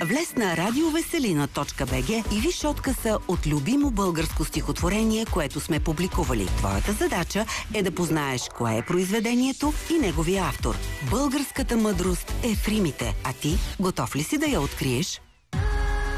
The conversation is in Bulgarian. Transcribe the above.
Влез на radioveselina.bg и виж откъса от любимо българско стихотворение, което сме публикували. Твоята задача е да познаеш кое е произведението и неговия автор. Българската мъдрост е в римите. А ти, готов ли си да я откриеш?